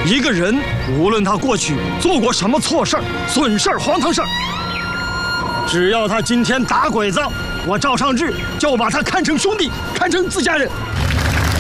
一个人无论他过去做过什么错事儿、损事儿、荒唐事儿，只要他今天打鬼子，我赵尚志就把他看成兄弟，看成自家人。